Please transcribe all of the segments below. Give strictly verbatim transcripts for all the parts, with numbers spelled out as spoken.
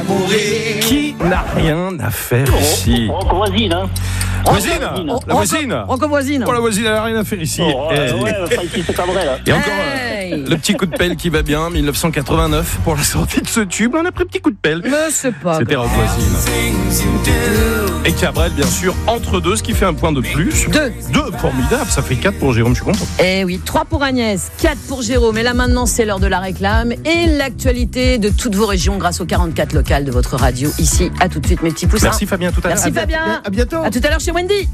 mourir. Qui n'a rien à faire ici? Rocco voisine, hein. Voisine, Rocco, la voisine. Rocco voisine. Oh, la voisine, elle n'a rien à faire ici. Oh, Et, ouais, ouais, pas ici, c'est pas vrai, là. et encore Hey. euh, le petit coup de pelle qui va bien, dix-neuf cent quatre-vingt-neuf pour la sortie de ce tube. On a pris petit coup de pelle. Mais c'est pas C'était grave. Rock Voisine. Et Cabrel, bien sûr, entre deux, ce qui fait un point de plus. Deux. Deux, formidable. Ça fait quatre pour Jérôme, je suis content. Eh oui, trois pour Agnès, quatre pour Jérôme. Et là maintenant, c'est l'heure de la réclame et l'actualité de toutes vos régions grâce aux quarante-quatre locales de votre radio. Ici, à tout de suite, mes petits poussins. Merci Fabien, tout à l'heure. Merci Fabien. À bientôt. À tout à l'heure chez Wendy.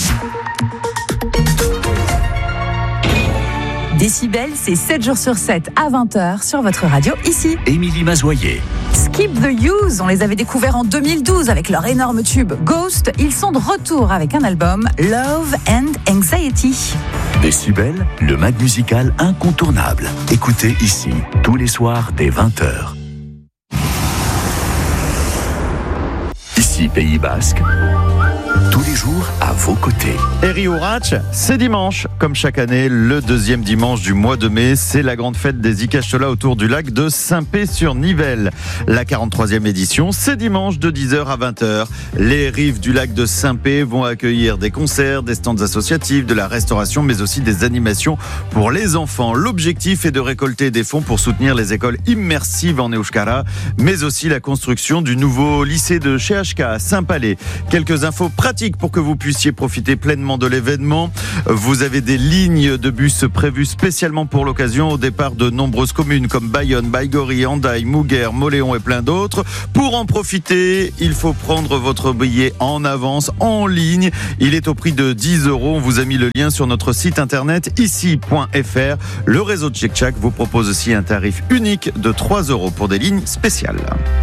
Décibel, c'est sept jours sur sept à vingt heures sur votre radio ici. Émilie Mazoyer. Skip the Use, on les avait découverts en deux mille douze avec leur énorme tube Ghost. Ils sont de retour avec un album Love and Anxiety. Décibel, le mag musical incontournable. Écoutez ici, tous les soirs dès vingt heures. Ici, Pays Basque. Tous les jours à vos côtés. Eri Ourach, c'est dimanche. Comme chaque année, le deuxième dimanche du mois de mai, c'est la grande fête des Ikastola autour du lac de Saint-Pé-sur-Nivelle. La quarante-troisième édition, c'est dimanche de dix heures à vingt heures. Les rives du lac de Saint-Pé vont accueillir des concerts, des stands associatifs, de la restauration, mais aussi des animations pour les enfants. L'objectif est de récolter des fonds pour soutenir les écoles immersives en Euskara, mais aussi la construction du nouveau lycée de chez H K à Saint-Palais. Quelques infos pratiques pour que vous puissiez profiter pleinement de l'événement. Vous avez des lignes de bus prévues spécialement pour l'occasion au départ de nombreuses communes comme Bayonne, Baïgorry, Hendaye, Mouguer, Moléon et plein d'autres. Pour en profiter, il faut prendre votre billet en avance, en ligne. Il est au prix de dix euros. On vous a mis le lien sur notre site internet ici point f r. Le réseau de Tchèque vous propose aussi un tarif unique de trois euros pour des lignes spéciales.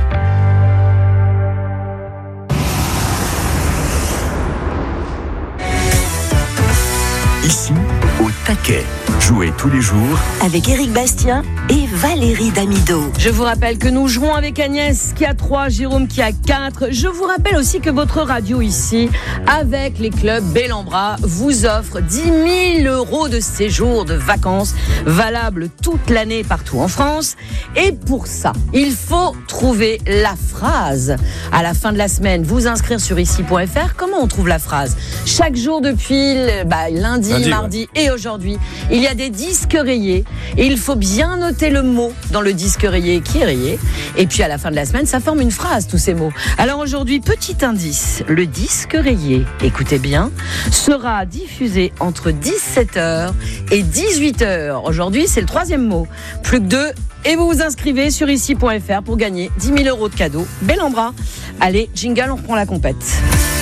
Ici, au taquet. Jouez tous les jours Avec Éric Bastien et Valérie Damido. Je vous rappelle que nous jouons avec Agnès qui a trois, Jérôme qui a quatre. Je vous rappelle aussi que votre radio ici, avec les clubs Bellambra, vous offre dix mille euros de séjour de vacances valables toute l'année partout en France. Et pour ça, il faut trouver la phrase. À la fin de la semaine, vous inscrire sur ici point f r. Comment on trouve la phrase? Chaque jour depuis bah, lundi, lundi, mardi ouais. et aujourd'hui, il y a des disques rayés et il faut bien noter le mot dans le disque rayé qui est rayé. Et puis à la fin de la semaine, ça forme une phrase, tous ces mots. Alors aujourd'hui, petit indice, le disque rayé, écoutez bien, sera diffusé entre dix-sept heures et dix-huit heures. Aujourd'hui, c'est le troisième mot. Plus que deux. Et vous vous inscrivez sur ici point f r pour gagner dix mille euros de cadeaux. Bellambra. Allez, jingle, on reprend la compète.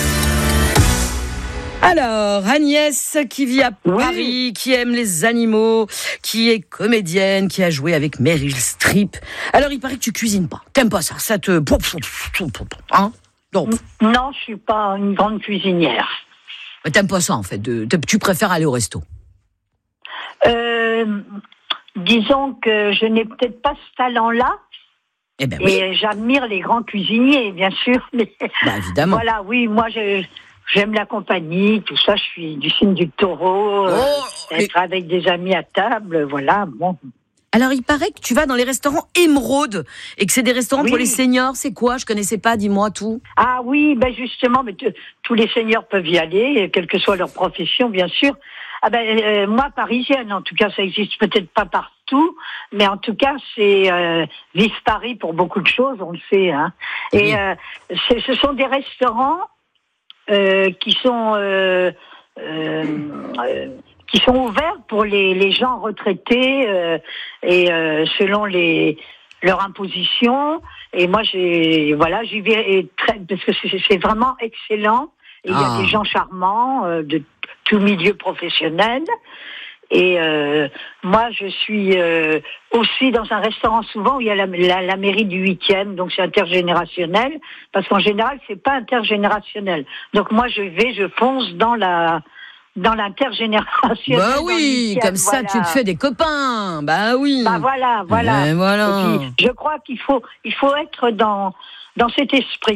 Alors, Agnès, qui vit à Paris, oui. qui aime les animaux, qui est comédienne, qui a joué avec Meryl Streep. Alors, il paraît que tu cuisines pas. T'aimes pas ça? Ça te... Hein? Donc. Non, je suis pas une grande cuisinière. Mais t'aimes pas ça, en fait. De, de, tu préfères aller au resto? Euh, disons que je n'ai peut-être pas ce talent-là. Eh ben oui. Et j'admire les grands cuisiniers, bien sûr. Mais bah, évidemment. Voilà, oui, moi, je... J'aime la compagnie, tout ça, je suis du signe du taureau, euh, oh, être mais... avec des amis à table, voilà, bon. Alors, il paraît que tu vas dans les restaurants Émeraude et que c'est des restaurants oui. pour les seniors, c'est quoi? Je connaissais pas, dis-moi tout. Ah oui, ben justement, mais t- tous les seniors peuvent y aller, quelle que soit leur profession, bien sûr. Ah ben, euh, moi, parisienne, en tout cas, ça existe peut-être pas partout, mais en tout cas, c'est euh, vive Paris pour beaucoup de choses, on le sait, hein. Et oui. euh, c'est, ce sont des restaurants Euh, qui sont euh, euh, euh, qui sont ouverts pour les, les gens retraités euh, et euh, selon les leur imposition. Et moi, j'ai voilà, j'y vais et très, parce que c'est, c'est vraiment excellent. Et il ah. y a des gens charmants euh, de tout milieu professionnel. Et euh, moi, je suis euh, aussi dans un restaurant souvent où il y a la, la, la mairie du huitième, donc c'est intergénérationnel, parce qu'en général, c'est pas intergénérationnel. Donc moi, je vais, je fonce dans la dans l'intergénérationnel. Bah oui, comme ça, voilà. Tu te fais des copains. Bah oui. Bah voilà, voilà. Et voilà. Et puis, je crois qu'il faut il faut être dans dans cet esprit.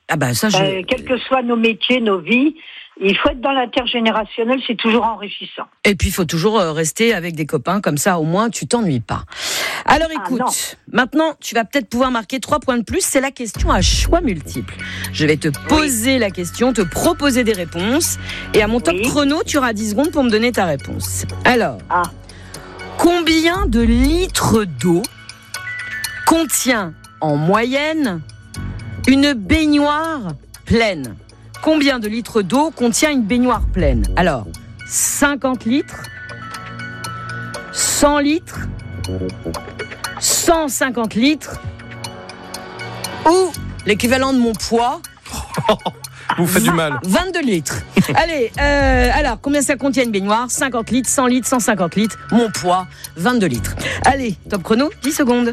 Ah bah ça, je... euh, quels que soient nos métiers, nos vies, il faut être dans l'intergénérationnel, c'est toujours enrichissant. Et puis il faut toujours rester avec des copains, comme ça au moins tu t'ennuies pas. Alors écoute, ah, maintenant tu vas peut-être pouvoir marquer trois points de plus, c'est la question à choix multiple. Je vais te poser oui. la question, te proposer des réponses, et à mon top oui. chrono, tu auras dix secondes pour me donner ta réponse. Alors, ah. combien de litres d'eau contient en moyenne une baignoire pleine? Combien de litres d'eau contient une baignoire pleine? Alors, cinquante litres, cent litres, cent cinquante litres, ou l'équivalent de mon poids. Vous faites du mal. vingt-deux litres. Allez, euh, alors, combien ça contient une baignoire? cinquante litres, cent litres, cent cinquante litres. Mon poids, vingt-deux litres. Allez, top chrono, dix secondes.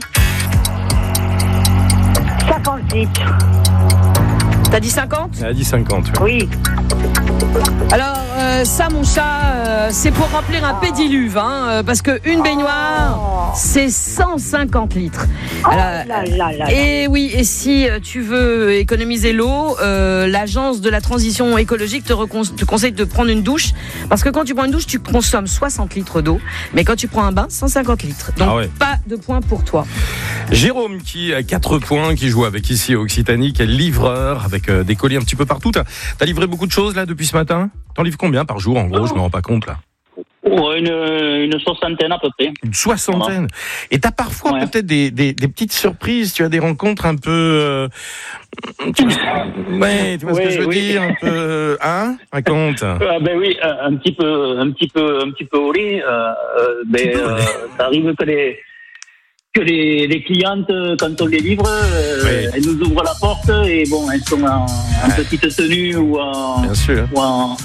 cinquante litres. T'as dit cinquante? Elle a dit cinquante. Oui. Alors, euh, ça, mon chat, euh, c'est pour remplir un oh. pédiluve, hein, euh, parce qu'une baignoire, oh. c'est cent cinquante litres. Oh Alors, là là là et oui, et si tu veux économiser l'eau, euh, l'agence de la transition écologique te, recon- te conseille de prendre une douche, parce que quand tu prends une douche, tu consommes soixante litres d'eau, mais quand tu prends un bain, cent cinquante litres. Donc, ah ouais. pas de points pour toi. Jérôme, qui a quatre points, qui joue avec ici à Occitanie, qui est livreur, avec euh, des colis un petit peu partout. T'as, t'as livré beaucoup de choses, là, depuis ce matin? T'en livres combien par jour, en gros? Je me rends pas compte, là. Oh, une, une soixantaine à peu près. Une soixantaine. Et t'as parfois ouais. peut-être des, des, des petites surprises, tu as des rencontres un peu... Euh, tu, ouais, tu vois oui, ce que je veux oui. dire, un peu... Hein? Raconte. Ah ben oui, un, un petit peu, un petit peu, un petit peu au lit. Euh, ben, euh, ça arrive que les... que les, les clientes, quand on les livre, euh, oui. elles nous ouvrent la porte et bon, elles sont en, en ouais. petite tenue ou en, Bien sûr. ou en,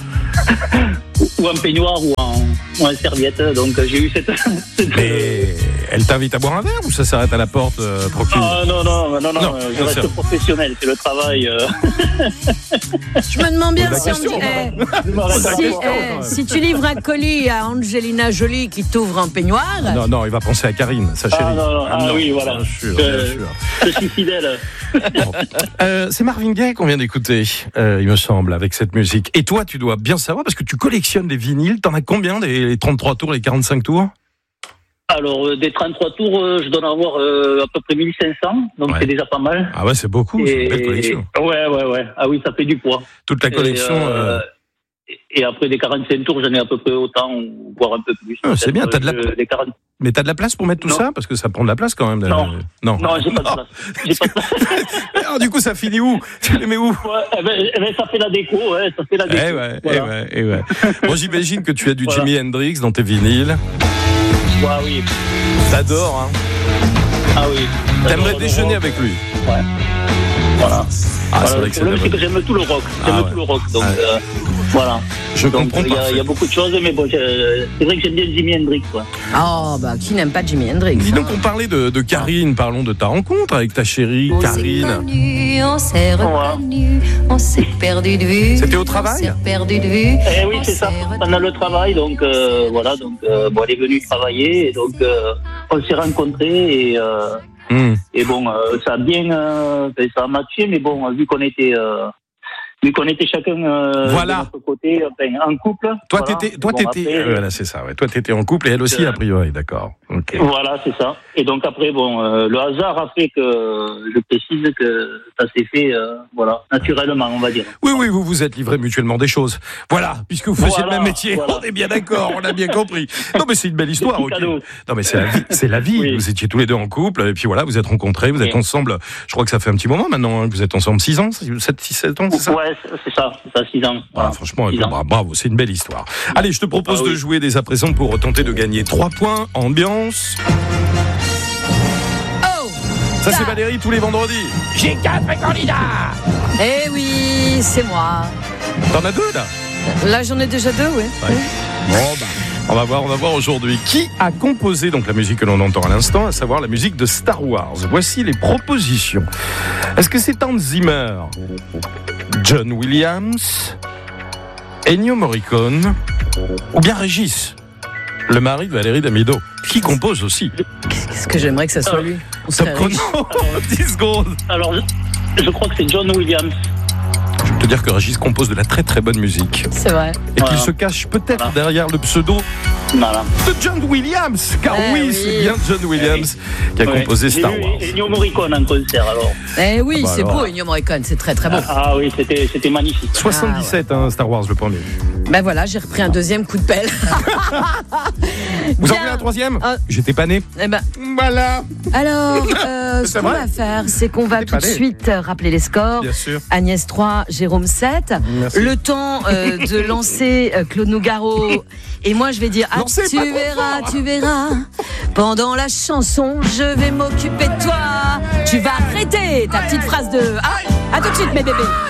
ou en peignoir ou en, ou en serviette. Donc j'ai eu cette... cette Mais elle t'invite à boire un verre ou ça s'arrête à la porte, euh, tranquille? Ah non, non, non, non, non je reste sûr. professionnel, c'est le travail. Euh... Je me demande bien si, question, on dit, eh, si, eh, si tu livres un colis à Angelina Jolie qui t'ouvre un peignoir... Non, non, il va penser à Karine, sa chérie. Ah, non, non, ah, ah oui, voilà. Bien sûr, je, bien sûr. je suis fidèle. Bon. Euh, c'est Marvin Gaye qu'on vient d'écouter, euh, il me semble, avec cette musique. Et toi, tu dois bien savoir, parce que tu collectionnes les vinyles. T'en as combien, des les trente-trois tours, les quarante-cinq tours? Alors, euh, des trente-trois tours, euh, je dois en avoir euh, à peu près mille cinq cents, donc ouais. c'est déjà pas mal. Ah ouais, c'est beaucoup, et... c'est une belle collection. Ouais, ouais, ouais. Ah oui, ça fait du poids. Toute la collection... Et, euh, euh... et après, des quarante-cinq tours, j'en ai à peu près autant, voire un peu plus. Ah, c'est bien, t'as de la... Je, les quarante... Mais t'as de la place pour mettre tout non. ça? Parce que ça prend de la place quand même. Non, non, non j'ai pas de place. J'ai pas de place. Alors, du coup, ça finit où? Tu les mets où? Ouais, eh ben, eh ben, ça fait la déco, ouais, ça fait la déco. Eh ouais, voilà. eh ouais, eh ouais. Bon, j'imagine que tu as du voilà. Jimi Hendrix dans tes vinyles. Ouais, oui. T'adores, hein? Ah oui. T'aimerais déjeuner avec lui? Ouais. Voilà. Ah, voilà, c'est vrai le que c'est, problème, c'est que j'aime tout le rock. J'aime ah, ouais. tout le rock. Donc, ah, euh, voilà. Je donc, comprends pas. Il y, y a beaucoup de choses, mais bon, je, c'est vrai que j'aime bien Jimi Hendrix. Quoi. Oh, bah, qui n'aime pas Jimi Hendrix? Dis donc, on parlait de, de Karine. Parlons de ta rencontre avec ta chérie, on Karine. S'est connu, on s'est reconnu, on s'est perdu de vue. C'était au travail? On s'est perdu de vue. Eh oui, c'est ça. Pendant le travail, donc, euh, voilà, donc, euh, bon, elle est venue travailler, et donc, euh, on s'est rencontrés, et, euh, Mmh. Et bon, euh, ça a bien, euh, ça a matché, mais bon, vu qu'on était, euh, vu qu'on était chacun euh, voilà. de notre côté, enfin, en couple. Toi, voilà. t'étais, toi, bon, t'étais, après, euh, voilà, c'est ça. Ouais. Toi, t'étais en couple et elle aussi, euh, a priori, d'accord. Okay. Voilà, c'est ça. Et donc après, bon, euh, le hasard a fait que, je précise que ça s'est fait, euh, voilà, naturellement, on va dire. Oui, oui, vous vous êtes livrés mutuellement des choses. Voilà, puisque vous faisiez voilà, le même métier. Voilà. On est bien d'accord, on a bien compris. Non, mais c'est une belle histoire. Okay. Non, mais c'est la vie. C'est la vie. Oui. Vous étiez tous les deux en couple, et puis voilà, vous êtes rencontrés, vous êtes oui. ensemble. Je crois que ça fait un petit moment maintenant. Hein, vous êtes ensemble six ans, sept, six, sept ans, c'est ça? Ouais, c'est ça. C'est ça, six ans. Voilà. Ah, franchement, six bravo, bravo, c'est une belle histoire. Allez, je te propose ah, oui. de jouer dès à présent pour tenter de gagner trois points. Ambiance. Ça, c'est Valérie tous les vendredis. J'ai quatre candidats. Eh oui, c'est moi. T'en as deux, là? Là, j'en ai déjà deux, oui. Ouais. Bon, bah, on va voir, on va voir aujourd'hui qui a composé donc la musique que l'on entend à l'instant, à savoir la musique de Star Wars. Voici les propositions. Est-ce que c'est Hans Zimmer, John Williams, Ennio Morricone ou bien Régis, le mari de Valérie Damido, qui compose aussi? Qu'est-ce que j'aimerais que ça soit lui? Top chrono, dix secondes. Alors, je, je crois que c'est John Williams. te dire que Régis compose de la très très bonne musique. C'est vrai. Et Voilà. qu'il se cache peut-être Voilà. derrière le pseudo Voilà. de John Williams. Car Eh oui, oui. c'est bien John Williams qui a Ouais. composé J'ai Star vu Wars. Ennio Morricone en concert alors. Eh oui, Ah bah c'est alors. beau, Ennio Morricone, c'est très très beau. Ah oui, c'était c'était magnifique. soixante-dix-sept, hein, Star Wars, le premier. Ben voilà, j'ai repris un deuxième coup de pelle. Vous en Bien. voulez un troisième Ah. J'étais pas né. Eh ben, Voilà. alors, euh, ce C'est qu'on vrai. va faire, c'est qu'on va T'es tout pas de né. suite euh, rappeler les scores. Bien sûr. Agnès trois, Jérôme sept. Merci. Le temps euh, de lancer euh, Claude Nougaro. Et moi, je vais dire, ah, Lancez tu pas trop verras, fort. tu verras. Pendant la chanson, je vais m'occuper de toi. Tu vas arrêter ta petite phrase de... Ah, à tout de suite, mes bébés.